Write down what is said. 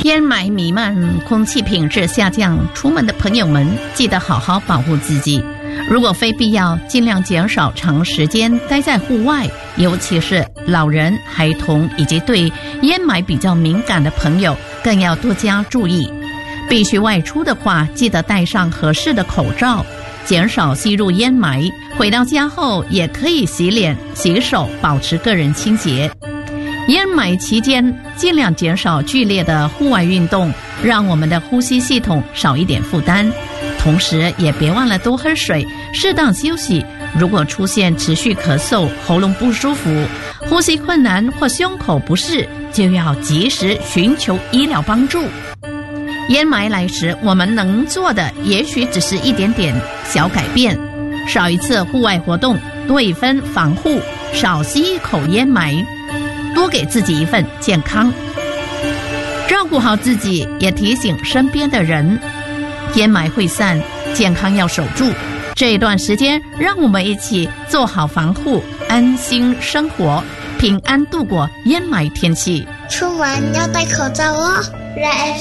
烟霾弥漫，空气品质下降，出门的朋友们记得好好保护自己。如果非必要，尽量减少长时间待在户外，尤其是老人、孩童以及对烟霾比较敏感的朋友，更要多加注意。必须外出的话，记得戴上合适的口罩，减少吸入烟霾。回到家后，也可以洗脸、洗手，保持个人清洁。烟霾期间，尽量减少剧烈的户外运动，让我们的呼吸系统少一点负担。同时也别忘了多喝水，适当休息。如果出现持续咳嗽、喉咙不舒服、呼吸困难或胸口不适，就要及时寻求医疗帮助。烟霾来时，我们能做的也许只是一点点小改变，少一次户外活动，多一分防护，少吸一口烟霾，多给自己一份健康。照顾好自己，也提醒身边的人，烟霾会散，健康要守住。这一段时间，让我们一起做好防护，安心生活，平安度过烟霾天气。 出门要戴口罩哦。